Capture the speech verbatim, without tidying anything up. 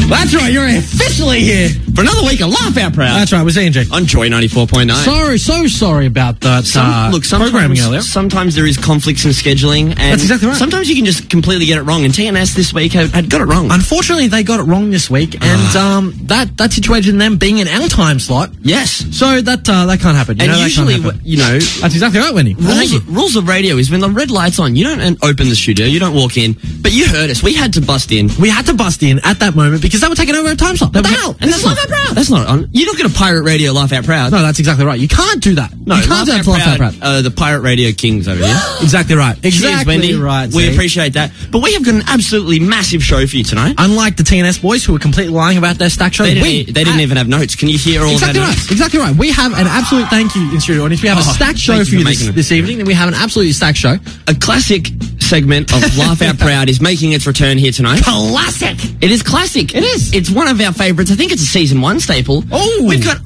That's right, you're officially here for another week of Laugh Out Proud. That's right, with Angie. On Joy ninety-four point nine. Sorry, so sorry about that Some, uh, look, programming sometimes, earlier. sometimes there is conflicts in scheduling. And That's exactly right. Sometimes you can just completely get it wrong, and T N S this week had, had got it wrong. Unfortunately, they got it wrong this week, and um, that, that situated in them being in our time slot. Yes. So that uh, that can't happen. You and know, usually, that can't happen. you know... That's exactly right, Wendy. Rules of, rules of radio is when the red light's on, you don't open the studio, you don't walk in, but you heard us. We had to bust in. We had to bust in at that moment because they were taking over our time slot. What the hell? And that's Laugh Out Proud. That's not on. You're not going to pirate radio Laugh Out Proud. No, that's exactly right. You can't do that. No, you can't do that to Laugh Out Proud. Uh, the pirate radio kings over here. Exactly right. Exactly Cheers, Wendy. right. We see? appreciate that. But we have got an absolutely massive show for you tonight. Unlike the T N S boys who were completely lying about their stack show, They didn't, we e- they didn't even have notes. Can you hear all exactly of our right. notes? Exactly right. We have an absolute thank you in studio audience. We have Oh, a stacked show thank for you you for this, making it. this evening, and we have an absolutely stacked show. A classic segment of Laugh Out Proud is making its return here tonight. Classic. It is classic. It is. It's one of our favourites. I think it's a season one staple. Oh. We've got